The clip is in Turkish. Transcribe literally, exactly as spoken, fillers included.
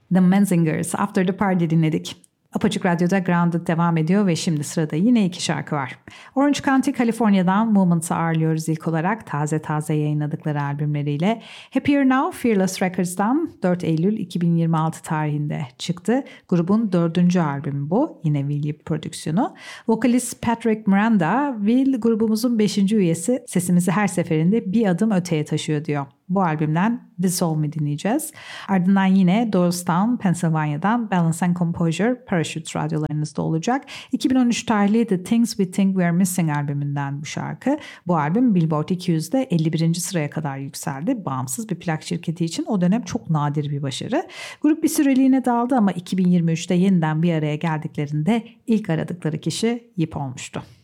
The Menzingers, After the Party dinledik. Apaçık Radyo'da Grounded devam ediyor ve şimdi sırada yine iki şarkı var. Orange County, Kaliforniya'dan Moments'ı ağırlıyoruz ilk olarak taze taze yayınladıkları albümleriyle. Happier Now, Fearless Records'tan dört Eylül iki bin yirmi altı tarihinde çıktı. Grubun dördüncü albümü bu, yine Will Yip prodüksiyonu. Vokalist Patrick Miranda, Will grubumuzun beşinci üyesi, sesimizi her seferinde bir adım öteye taşıyor diyor. Bu albümden This All Me dinleyeceğiz. Ardından yine Doylestown, Pennsylvania'dan Balance and Composure, Parachute radyolarınızda olacak. iki bin on üç tarihli The Things We Think We're Missing albümünden bu şarkı. Bu albüm Billboard iki yüzde elli birinci sıraya kadar yükseldi. Bağımsız bir plak şirketi için o dönem çok nadir bir başarı. Grup bir süreliğine dağıldı ama iki bin yirmi üçte yeniden bir araya geldiklerinde ilk aradıkları kişi Yip olmuştu.